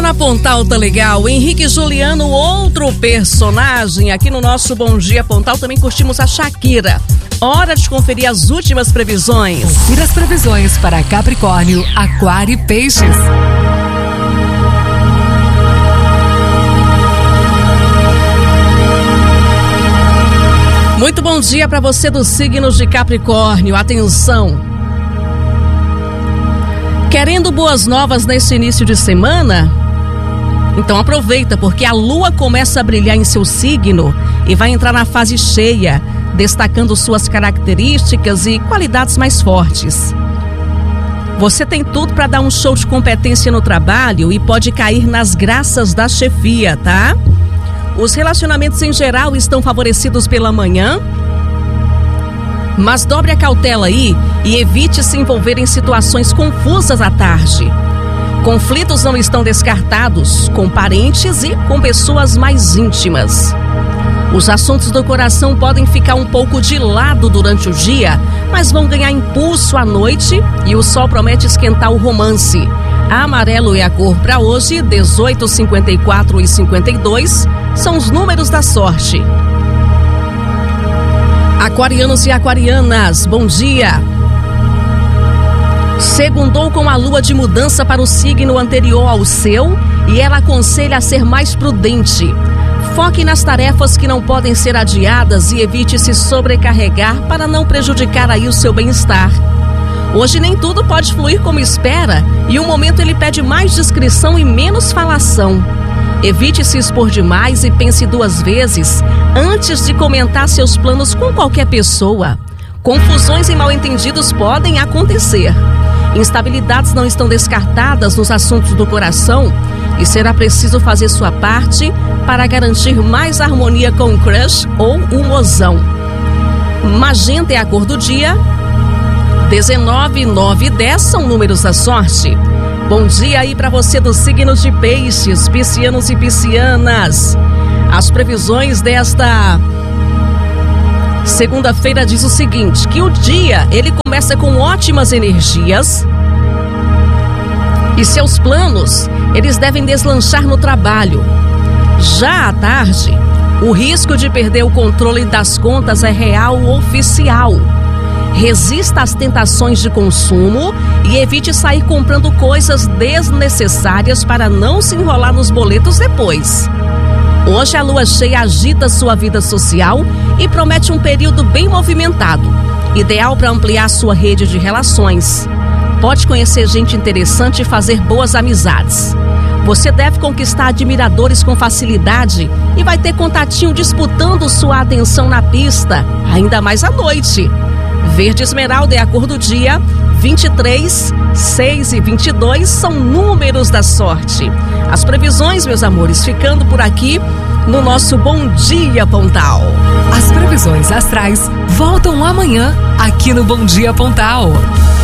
na Pontal tá legal. Henrique Juliano, outro personagem. Aqui no nosso Bom Dia Pontal também curtimos a Shakira. Hora de conferir as últimas previsões. Confira as previsões para Capricórnio, Aquário e Peixes. Muito bom dia para você dos signos de Capricórnio. Atenção! Querendo boas novas nesse início de semana? Então aproveita, porque a lua começa a brilhar em seu signo e vai entrar na fase cheia, destacando suas características e qualidades mais fortes. Você tem tudo para dar um show de competência no trabalho e pode cair nas graças da chefia, tá? Os relacionamentos em geral estão favorecidos pela manhã, mas dobre a cautela aí e evite se envolver em situações confusas à tarde. Conflitos não estão descartados com parentes e com pessoas mais íntimas. Os assuntos do coração podem ficar um pouco de lado durante o dia, mas vão ganhar impulso à noite e o sol promete esquentar o romance. Amarelo é a cor para hoje. 18, 54 e 52 são os números da sorte. Aquarianos e aquarianas, bom dia! Segundou com a lua de mudança para o signo anterior ao seu e ela aconselha a ser mais prudente. Foque nas tarefas que não podem ser adiadas e evite se sobrecarregar para não prejudicar aí o seu bem-estar. Hoje nem tudo pode fluir como espera e o momento ele pede mais discrição e menos falação. Evite se expor demais e pense duas vezes antes de comentar seus planos com qualquer pessoa. Confusões e mal-entendidos podem acontecer. Instabilidades não estão descartadas nos assuntos do coração e será preciso fazer sua parte para garantir mais harmonia com o crush ou o mozão. Magenta é a cor do dia. 19, 9 e 10 são números da sorte. Bom dia aí para você dos signos de Peixes, piscianos e piscianas. As previsões desta segunda-feira diz o seguinte, que o dia ele começa com ótimas energias e seus planos eles devem deslanchar no trabalho. Já à tarde, o risco de perder o controle das contas é real ou oficial. Resista às tentações de consumo e evite sair comprando coisas desnecessárias para não se enrolar nos boletos depois. Hoje a lua cheia agita sua vida social e promete um período bem movimentado, ideal para ampliar sua rede de relações. Pode conhecer gente interessante e fazer boas amizades. Você deve conquistar admiradores com facilidade e vai ter contatinho disputando sua atenção na pista, ainda mais à noite. Verde esmeralda é a cor do dia. 23, 6 e 22 são números da sorte. As previsões, meus amores, ficando por aqui no nosso Bom Dia Pontal. As previsões astrais voltam amanhã aqui no Bom Dia Pontal.